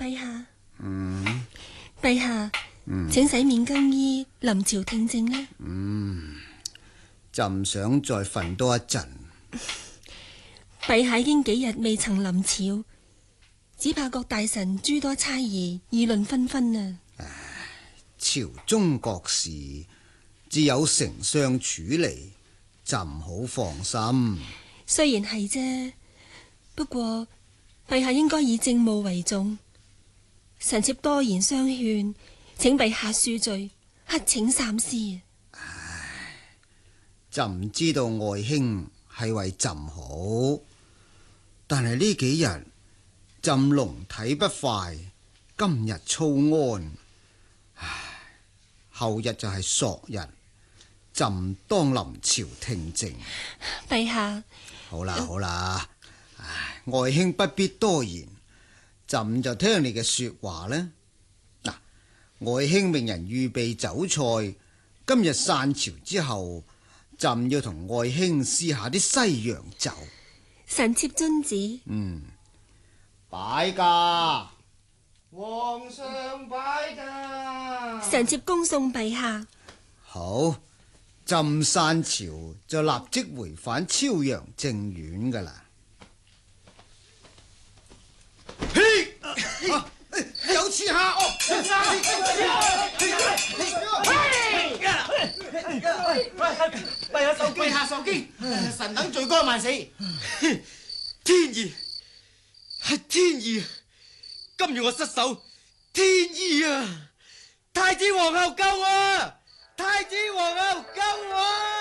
陛下。陛下，請洗面更衣，臨朝聽政啦。 朕想再瞓多一陣。 陛下已經幾日未曾臨朝，只怕各大臣諸多猜疑，議論紛紛啊。 朝中國事自有丞相處理，朕好放心。 雖然係啫，不過陛下應該以政務為重。臣妾多言相勸，請陛下恕罪，乞請三思。 朕知道外卿係為朕好，但係呢幾日朕龍體不快，今日操安，後日就係朔日，朕當臨朝聽政。 陛下， 好啦，外卿不必多言，朕就聽你嘅說話呢。嗱，外卿命人預備酒菜，今日散朝之後，朕要同外卿試下啲西洋酒。 臣妾遵旨。 擺駕， 皇上擺駕。 臣妾恭送陛下。 好，朕散朝就立即回返超陽正院噶啦。有刺客！ 陛下受驚，臣等罪該萬死。 天意係天意，今日我失手，天意啊！太子皇后救我！太子皇后救我！